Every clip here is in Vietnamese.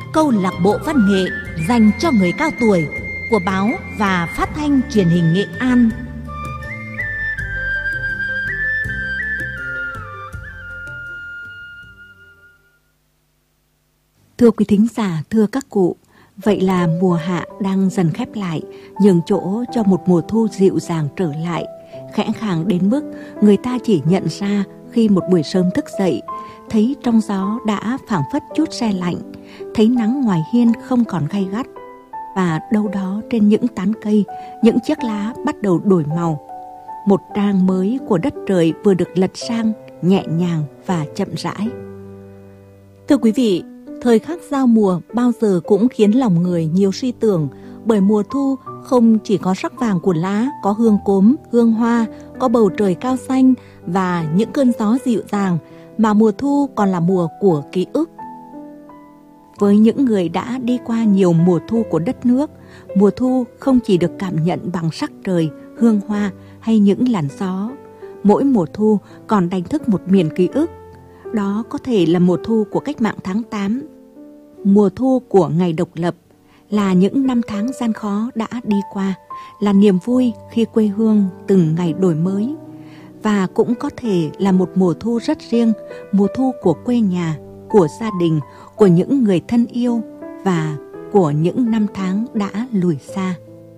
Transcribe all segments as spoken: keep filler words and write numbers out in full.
câu lạc bộ văn nghệ dành cho người cao tuổi của báo và phát thanh truyền hình Nghệ An. Thưa quý thính giả, thưa các cụ, vậy là mùa hạ đang dần khép lại, nhường chỗ cho một mùa thu dịu dàng trở lại, khẽ khàng đến mức người ta chỉ nhận ra khi một buổi sớm thức dậy, thấy trong gió đã phảng phất chút se lạnh, thấy nắng ngoài hiên không còn gay gắt, và đâu đó trên những tán cây, những chiếc lá bắt đầu đổi màu. Một trang mới của đất trời vừa được lật sang, nhẹ nhàng và chậm rãi. Thưa quý vị, thời khắc giao mùa bao giờ cũng khiến lòng người nhiều suy tưởng, bởi mùa thu không chỉ có sắc vàng của lá, có hương cốm, hương hoa, có bầu trời cao xanh và những cơn gió dịu dàng, mà mùa thu còn là mùa của ký ức. Với những người đã đi qua nhiều mùa thu của đất nước, mùa thu không chỉ được cảm nhận bằng sắc trời, hương hoa hay những làn gió. Mỗi mùa thu còn đánh thức một miền ký ức. Đó có thể là mùa thu của cách mạng tháng tám, mùa thu của ngày độc lập, là những năm tháng gian khó đã đi qua, là niềm vui khi quê hương từng ngày đổi mới. Và cũng có thể là một mùa thu rất riêng, mùa thu của quê nhà, của gia đình, của những người thân yêu và của những năm tháng đã lùi xa.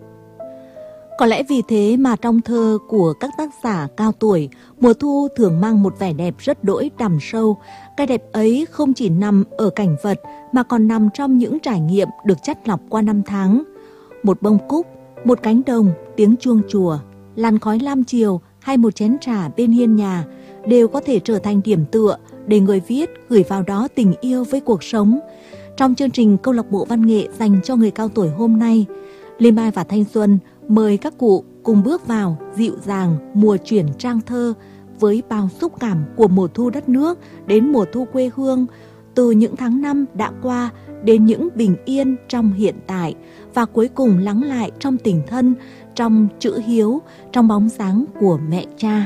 Có lẽ vì thế mà trong thơ của các tác giả cao tuổi, mùa thu thường mang một vẻ đẹp rất đỗi đằm sâu. Cái đẹp ấy không chỉ nằm ở cảnh vật mà còn nằm trong những trải nghiệm được chắt lọc qua năm tháng. Một bông cúc, một cánh đồng, tiếng chuông chùa, làn khói lam chiều hay một chén trà bên hiên nhà đều có thể trở thành điểm tựa để người viết gửi vào đó tình yêu với cuộc sống. Trong chương trình câu lạc bộ văn nghệ dành cho người cao tuổi hôm nay, Lê Mai và Thanh Xuân mời các cụ cùng bước vào dịu dàng mùa chuyển trang thơ với bao xúc cảm của mùa thu đất nước đến mùa thu quê hương, từ những tháng năm đã qua đến những bình yên trong hiện tại, và cuối cùng lắng lại trong tình thân, trong chữ hiếu, trong bóng dáng của mẹ cha.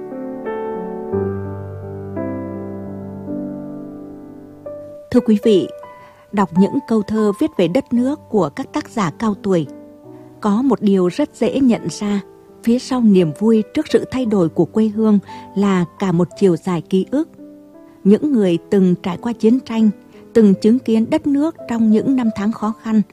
Thưa quý vị, đọc những câu thơ viết về đất nước của các tác giả cao tuổi, có một điều rất dễ nhận ra, phía sau niềm vui trước sự thay đổi của quê hương là cả một chiều dài ký ức. Những người từng trải qua chiến tranh, từng chứng kiến đất nước trong những năm tháng khó khăn,